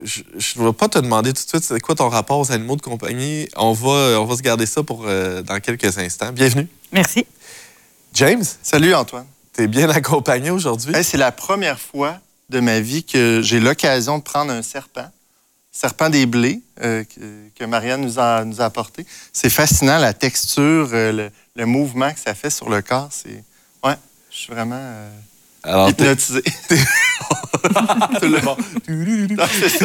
Je ne vais pas te demander tout de suite c'est quoi ton rapport aux animaux de compagnie. On va se garder ça pour dans quelques instants. Bienvenue. Merci. James. Salut Antoine. Tu es bien accompagné aujourd'hui? Hey, c'est la première fois de ma vie que j'ai l'occasion de prendre un serpent des blés que Marianne nous a apporté. C'est fascinant, la texture, le mouvement que ça fait sur le corps. Ouais, je suis vraiment hypnotisé. Tout le monde. Non, c'est ça.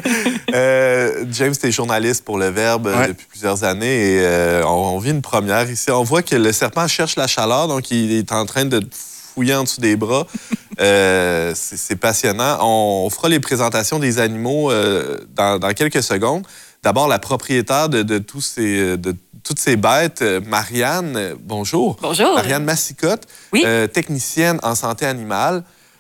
James, tu es journaliste pour Le Verbe depuis plusieurs années et on vit une première ici. On voit que le serpent cherche la chaleur, donc il est en train de fouiller en dessous des bras. C'est passionnant. On fera les présentations des animaux dans quelques secondes. D'abord, la propriétaire de toutes ces bêtes, Marianne, bonjour. Bonjour. Marianne Massicotte, oui. Technicienne en santé animale.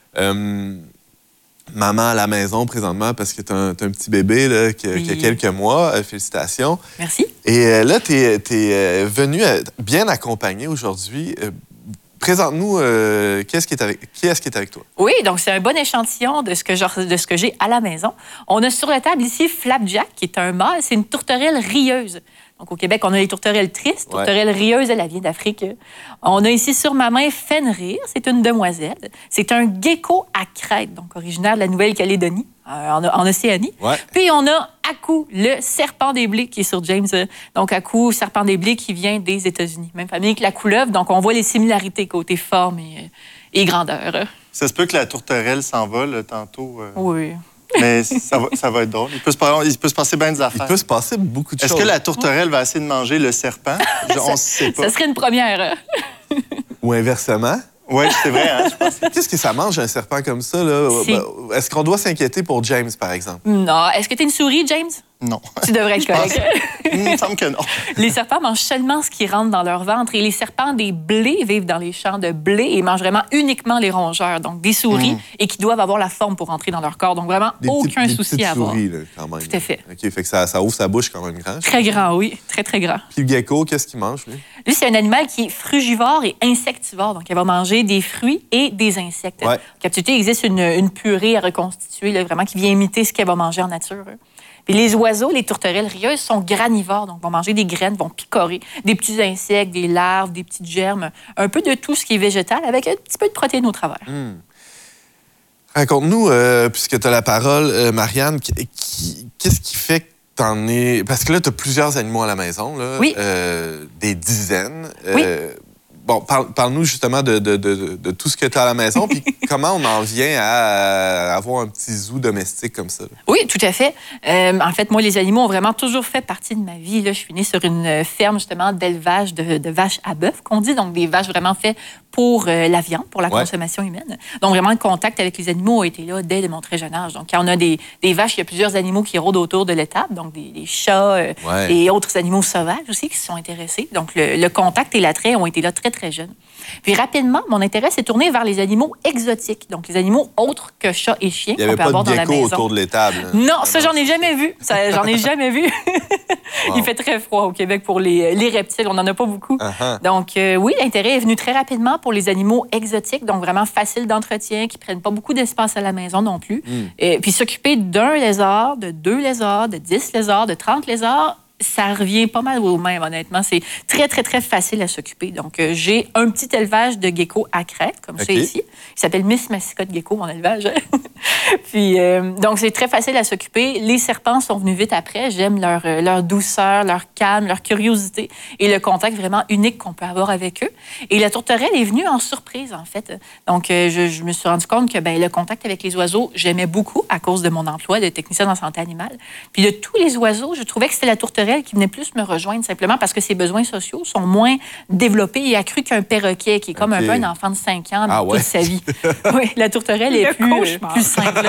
Maman à la maison présentement parce que tu as un petit bébé là, qui a quelques mois. Félicitations. Merci. Et là, tu es venue bien accompagnée aujourd'hui. Présente-nous qui est-ce qui est avec toi? Oui, donc c'est un bon échantillon de ce que j'ai à la maison. On a sur la table ici Flapjack, qui est un mâle. C'est une tourterelle rieuse. Donc, au Québec, on a les tourterelles tristes. Tourterelle rieuse, elle vient d'Afrique. On a ici sur ma main Fenrir. C'est une demoiselle. C'est un gecko à crête, donc originaire de la Nouvelle-Calédonie, en Océanie. Ouais. Puis, on a Aku, le serpent des blés, qui est sur James. Donc, Aku, serpent des blés, qui vient des États-Unis. Même famille que la couleuvre. Donc, on voit les similarités côté forme et grandeur. Ça se peut que la tourterelle s'envole tantôt. Oui. Mais ça va être drôle. Il peut se passer bien des affaires. Il peut se passer beaucoup de choses. Est-ce que la tourterelle va essayer de manger le serpent? On ne sait pas. Ça serait une première. Ou inversement? Oui, c'est vrai. Hein, je pense. Qu'est-ce que ça mange, un serpent comme ça? Là? Est-ce qu'on doit s'inquiéter pour James, par exemple? Non. Est-ce que tu es une souris, James? Non. Tu devrais être correct. Il me semble que non. Les serpents mangent seulement ce qui rentre dans leur ventre. Et les serpents des blés vivent dans les champs de blé et mangent vraiment uniquement les rongeurs, donc des souris, et qui doivent avoir la forme pour rentrer dans leur corps. Donc vraiment, aucun souci à avoir. Des souris, là, quand même. Tout à fait. OK, fait que ça ouvre sa bouche quand même grand. Très grand, oui. Très, très grand. Puis le gecko, qu'est-ce qu'il mange, lui? Lui, c'est un animal qui est frugivore et insectivore. Donc, il va manger des fruits et des insectes. Ouais. En captivité, il existe une purée à reconstituer, là, vraiment, qui vient imiter ce qu'elle va manger en nature. Puis les oiseaux, les tourterelles rieuses, sont granivores, donc vont manger des graines, vont picorer des petits insectes, des larves, des petites germes, un peu de tout ce qui est végétal, avec un petit peu de protéines au travers. Raconte-nous, puisque tu as la parole, Marianne, qu'est-ce qui fait que tu en es... Parce que là, tu as plusieurs animaux à la maison, là, oui. Des dizaines. Oui. Bon, parle-nous justement de tout ce que tu as à la maison, puis comment on en vient à avoir un petit zoo domestique comme ça? Là? Oui, tout à fait. En fait, moi, les animaux ont vraiment toujours fait partie de ma vie. Là, je suis née sur une ferme, justement, d'élevage de vaches à bœuf, qu'on dit, donc des vaches vraiment faites pour la viande, pour la consommation humaine. Donc, vraiment, le contact avec les animaux a été là dès mon très jeune âge. Donc, quand on a des vaches, il y a plusieurs animaux qui rôdent autour de l'étable, donc des chats et autres animaux sauvages aussi qui se sont intéressés. Donc, le contact et l'attrait ont été là très, très jeunes. Puis, rapidement, mon intérêt s'est tourné vers les animaux exotiques, donc les animaux autres que chats et chiens qu'on peut avoir dans la maison. Il n'y avait pas de gecko autour de l'étable. Hein? Non, ça, j'en ai jamais vu. J'en ai jamais vu. Il fait très froid au Québec pour les reptiles. On n'en a pas beaucoup. Donc, oui, l'intérêt est venu très rapidement pour les animaux exotiques, donc vraiment faciles d'entretien, qui ne prennent pas beaucoup d'espace à la maison non plus. Et puis, s'occuper d'un lézard, de 2 lézards, de 10 lézards, de 30 lézards, ça revient pas mal au même, honnêtement. C'est très, très, très facile à s'occuper. Donc, j'ai un petit élevage de geckos à crête, comme ça ici. Il s'appelle Miss Massicotte Gecko, mon élevage. Puis, donc, c'est très facile à s'occuper. Les serpents sont venus vite après. J'aime leur douceur, leur calme, leur curiosité et le contact vraiment unique qu'on peut avoir avec eux. Et la tourterelle est venue en surprise, en fait. Donc, je me suis rendu compte que le contact avec les oiseaux, j'aimais beaucoup à cause de mon emploi de technicienne en santé animale. Puis, de tous les oiseaux, je trouvais que c'était la tourterelle qui venait plus me rejoindre simplement parce que ses besoins sociaux sont moins développés et accrus qu'un perroquet qui est comme un peu un enfant de 5 ans toute sa vie. Oui, la tourterelle est plus simple.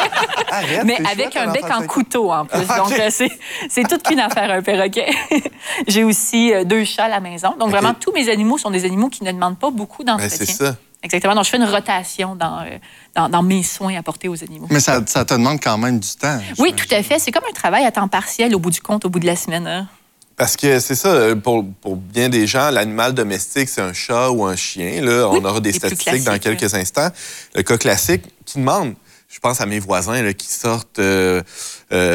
Mais avec un bec en couteau en plus. Donc, c'est toute qu'une affaire, un perroquet. J'ai aussi 2 chats à la maison. Donc, vraiment, tous mes animaux sont des animaux qui ne demandent pas beaucoup d'entretien. C'est ça. Exactement. Donc, je fais une rotation dans mes soins apportés aux animaux. Mais ça te demande quand même du temps. Oui, tout à fait. C'est comme un travail à temps partiel au bout du compte, au bout de la semaine. Hein? Parce que c'est ça, pour bien des gens, l'animal domestique, c'est un chat ou un chien. Là. On aura des statistiques dans quelques instants. Le cas classique qui demande, je pense à mes voisins là, qui sortent